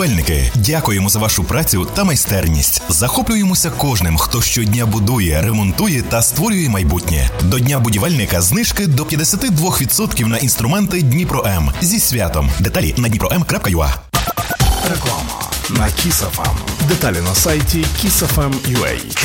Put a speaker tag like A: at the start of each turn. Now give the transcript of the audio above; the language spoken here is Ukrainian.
A: Будівельники, дякуємо за вашу працю та майстерність. Захоплюємося кожним, хто щодня будує, ремонтує та створює майбутнє. До Дня будівельника знижки до 52% на інструменти Дніпро М. Зі святом. Деталі на dniprom.ua.
B: Реклама на Kiss FM. Деталі на сайті kissfm.ua.